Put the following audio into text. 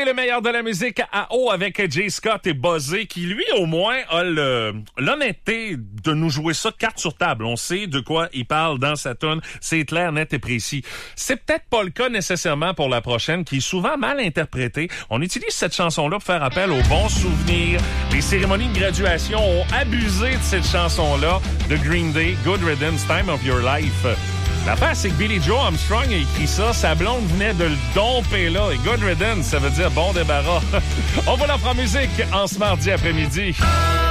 écoutez le meilleur de la musique à eau avec Jay Scott et Buzzé, qui lui au moins a l'honnêteté de nous jouer ça carte sur table. On sait de quoi il parle dans sa tune, c'est clair, net et précis. C'est peut-être pas le cas nécessairement pour la prochaine, qui est souvent mal interprétée. On utilise cette chanson-là pour faire appel aux bons souvenirs. Les cérémonies de graduation ont abusé de cette chanson-là de Green Day, Good Riddance, Time of Your Life. L'affaire, c'est que Billy Joe Armstrong a écrit ça. Sa blonde venait de le domper là. Et Good Riddance, ça veut dire bon débarras. On va la faire musique en ce mardi après-midi.